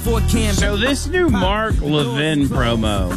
So this new Mark Levin promo,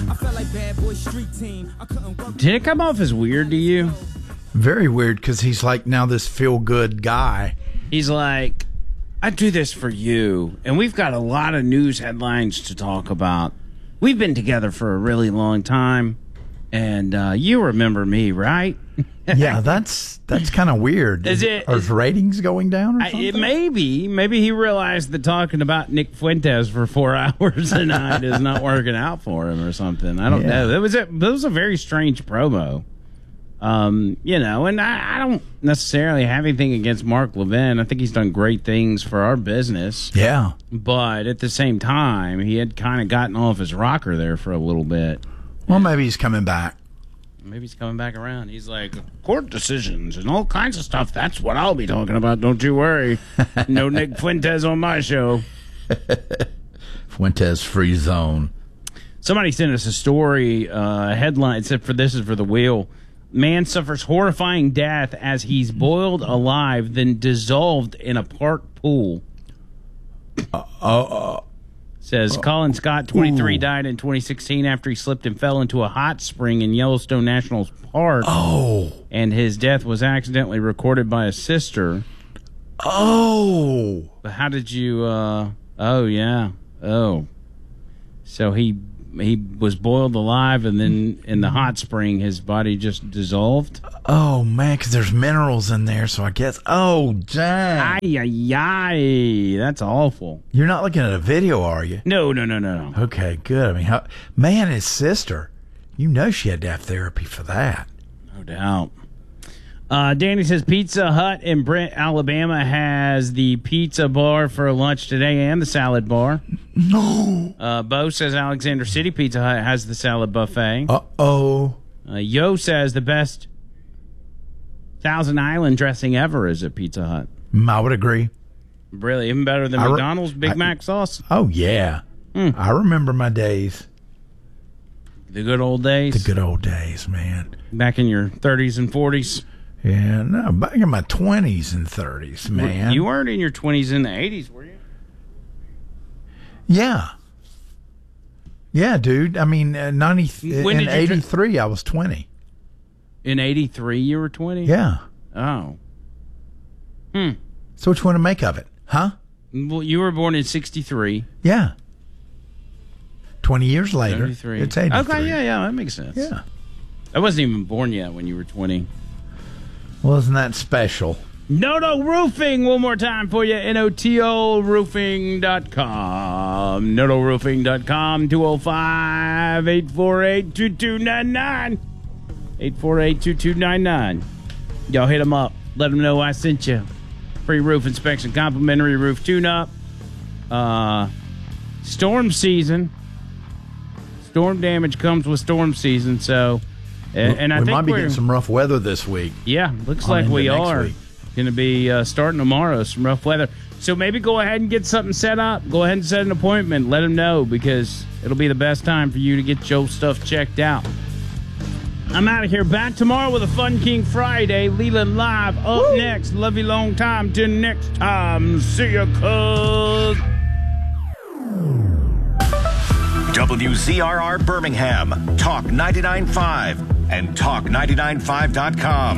did it come off as weird to you? Very weird, because he's like now this feel-good guy. He's like, I do this for you, and we've got a lot of news headlines to talk about. We've been together for a really long time, and you remember me, right? Yeah, that's kind of weird. Are his ratings going down or something? Maybe he realized that talking about Nick Fuentes for 4 hours a night is not working out for him or something. I don't know. It was a very strange promo. And I don't necessarily have anything against Mark Levin. I think he's done great things for our business. Yeah. But at the same time, he had kind of gotten off his rocker there for a little bit. Well, maybe he's coming back. Maybe he's coming back around. He's like, court decisions and all kinds of stuff. That's what I'll be talking about. Don't you worry. No Nick Fuentes on my show. Fuentes free zone. Somebody sent us a story, headline. It said, this is for the wheel. Man suffers horrifying death as he's boiled alive, then dissolved in a park pool. Says Colin Scott, 23, died in 2016 after he slipped and fell into a hot spring in Yellowstone National Park. Oh. And his death was accidentally recorded by his sister. Oh. But how did you, oh, yeah. Oh. So he was boiled alive, and then in the hot spring, his body just dissolved. Oh, man, because there's minerals in there, so I guess. Oh, dang. Ay. That's awful. You're not looking at a video, are you? No. Okay, good. I mean, his sister, she had to have therapy for that. No doubt. Danny says Pizza Hut in Brent, Alabama has the pizza bar for lunch today and the salad bar. No. Bo says Alexander City Pizza Hut has the salad buffet. Uh-oh. Yo says the best Thousand Island dressing ever is at Pizza Hut. I would agree. Really? Even better than McDonald's Big Mac sauce? Oh, yeah. I remember my days. The good old days? The good old days, man. Back in your 30s and 40s? Yeah, no, back in my 20s and 30s, man. You weren't in your 20s in the 80s, were you? Yeah. Yeah, dude. I mean, in 83, I was 20. In 83, you were 20? Yeah. Oh. So what you want to make of it, huh? Well, you were born in 63. Yeah. 20 years later, 83. it's 83. Okay, yeah, that makes sense. Yeah. I wasn't even born yet when you were 20. Well, isn't that special? Noto Roofing, one more time for you, NOTOroofing.com. NOTOroofing.com, 205-848-2299. 848-2299. Y'all hit them up. Let them know I sent you. Free roof inspection, complimentary roof tune-up. Storm season. Storm damage comes with storm season, so... And I think we might be getting some rough weather this week. Yeah, looks like we are. Going to be starting tomorrow, some rough weather. So maybe go ahead and get something set up. Go ahead and set an appointment. Let them know, because it'll be the best time for you to get your stuff checked out. I'm out of here. Back tomorrow with a Fun King Friday. Leland Live up next. Love you long time. Till next time. See ya, cuz. WZRR Birmingham, Talk 99.5, and Talk995.com.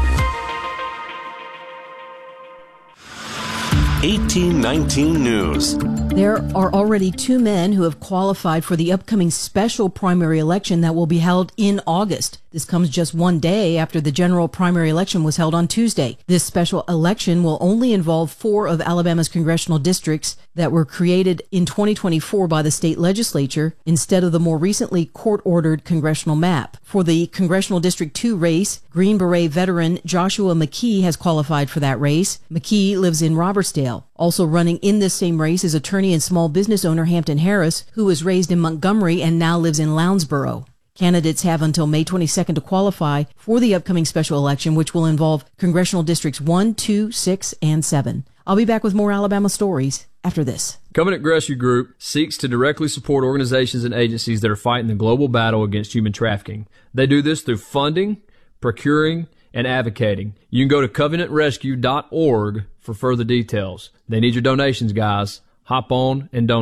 1819 News. There are already 2 men who have qualified for the upcoming special primary election that will be held in August. This comes just one day after the general primary election was held on Tuesday. This special election will only involve 4 of Alabama's congressional districts that were created in 2024 by the state legislature instead of the more recently court-ordered congressional map. For the Congressional District 2 race, Green Beret veteran Joshua McKee has qualified for that race. McKee lives in Robertsdale. Also running in this same race is attorney and small business owner Hampton Harris, who was raised in Montgomery and now lives in Lounsboro. Candidates have until May 22nd to qualify for the upcoming special election, which will involve congressional districts 1, 2, 6, and 7. I'll be back with more Alabama stories after this. Covenant Rescue Group seeks to directly support organizations and agencies that are fighting the global battle against human trafficking. They do this through funding, procuring, and advocating. You can go to covenantrescue.org for further details. They need your donations, guys. Hop on and donate.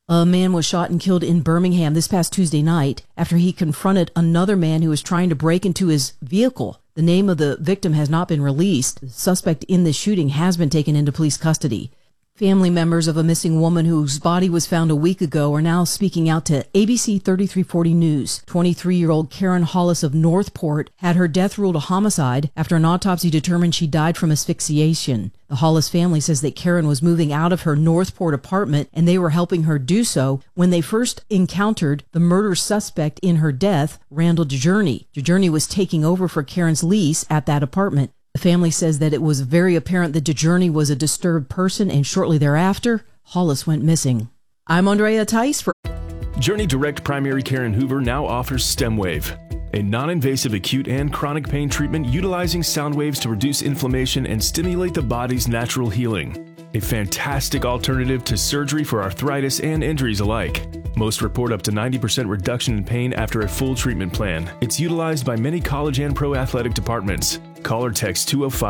A man was shot and killed in Birmingham this past Tuesday night after he confronted another man who was trying to break into his vehicle. The name of the victim has not been released. The suspect in the shooting has been taken into police custody. Family members of a missing woman whose body was found a week ago are now speaking out to ABC 3340 News. 23-year-old Karen Hollis of Northport had her death ruled a homicide after an autopsy determined she died from asphyxiation. The Hollis family says that Karen was moving out of her Northport apartment and they were helping her do so when they first encountered the murder suspect in her death, Randall DeJourney. DeJourney was taking over for Karen's lease at that apartment. The family says that it was very apparent that DeJourney was a disturbed person, and shortly thereafter, Hollis went missing. I'm Andrea Tice for Journey Direct Primary Care in Hoover now offers StemWave, a non-invasive acute and chronic pain treatment utilizing sound waves to reduce inflammation and stimulate the body's natural healing. A fantastic alternative to surgery for arthritis and injuries alike. Most report up to 90% reduction in pain after a full treatment plan. It's utilized by many college and pro athletic departments. Call or text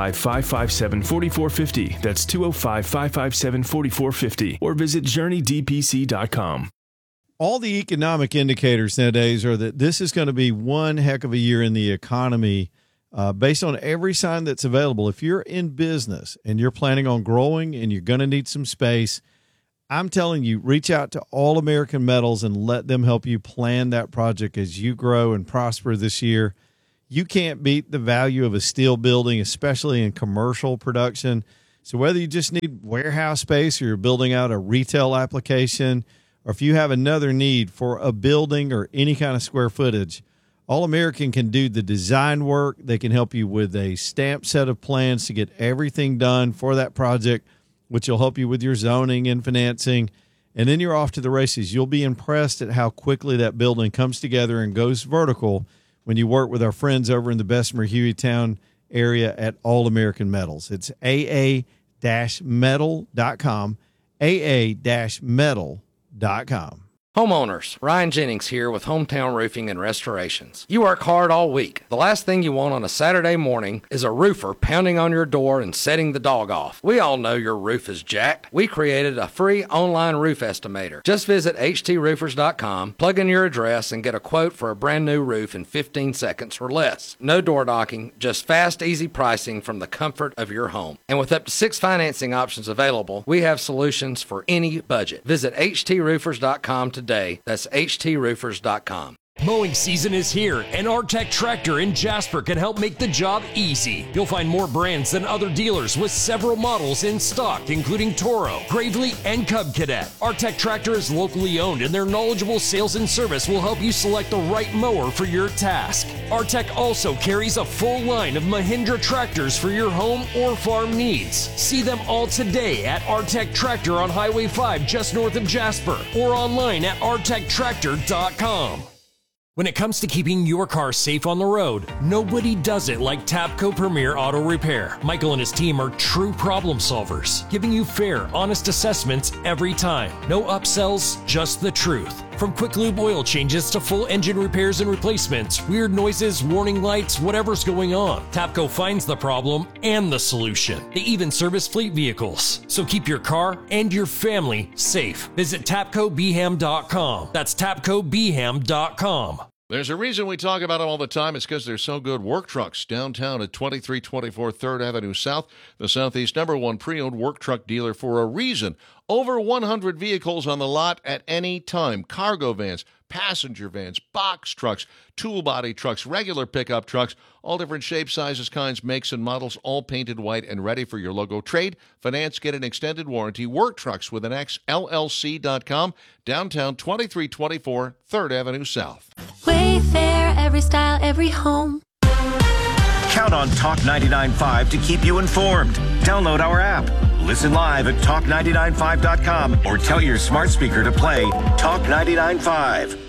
205-557-4450. That's 205-557-4450. Or visit JourneyDPC.com. All the economic indicators nowadays are that this is going to be one heck of a year in the economy. Based on every sign that's available. If you're in business and you're planning on growing and you're going to need some space, I'm telling you, reach out to All American Metals and let them help you plan that project as you grow and prosper this year. You can't beat the value of a steel building, especially in commercial production. So whether you just need warehouse space or you're building out a retail application, or if you have another need for a building or any kind of square footage, All American can do the design work. They can help you with a stamped set of plans to get everything done for that project, which will help you with your zoning and financing. And then you're off to the races. You'll be impressed at how quickly that building comes together and goes vertical when you work with our friends over in the Bessemer Hueytown area at All American Metals. It's aa-metal.com, aa-metal.com. Homeowners, Ryan Jennings here with Hometown Roofing and Restorations. You work hard all week. The last thing you want on a Saturday morning is a roofer pounding on your door and setting the dog off. We all know your roof is jacked. We created a free online roof estimator. Just visit htroofers.com, plug in your address, and get a quote for a brand new roof in 15 seconds or less. No door knocking, just fast, easy pricing from the comfort of your home. And with up to 6 financing options available, we have solutions for any budget. Visit htroofers.com today. That's htroofers.com. Mowing season is here, and Artec Tractor in Jasper can help make the job easy. You'll find more brands than other dealers with several models in stock, including Toro, Gravely, and Cub Cadet. Artec Tractor is locally owned, and their knowledgeable sales and service will help you select the right mower for your task. Artec also carries a full line of Mahindra tractors for your home or farm needs. See them all today at Artec Tractor on Highway 5 just north of Jasper, or online at artectractor.com. When it comes to keeping your car safe on the road, nobody does it like Tapco Premier Auto Repair. Michael and his team are true problem solvers, giving you fair, honest assessments every time. No upsells, just the truth. From quick lube oil changes to full engine repairs and replacements, weird noises, warning lights, whatever's going on, Tapco finds the problem and the solution. They even service fleet vehicles. So keep your car and your family safe. Visit TapcoBeham.com. That's TapcoBeham.com. There's a reason we talk about them all the time. It's because they're so good. Work Trucks downtown at 2324 3rd Avenue South, the Southeast #1 pre-owned work truck dealer for a reason. Over 100 vehicles on the lot at any time. Cargo vans, passenger vans, box trucks, tool body trucks, regular pickup trucks, all different shapes, sizes, kinds, makes, and models, all painted white and ready for your logo. Trade, finance, get an extended warranty. Work Trucks with an X, LLC.com, downtown 2324 3rd Avenue South. Wayfair, every style, every home. Count on Talk 99.5 to keep you informed. Download our app. Listen live at talk995.com or tell your smart speaker to play Talk 99.5.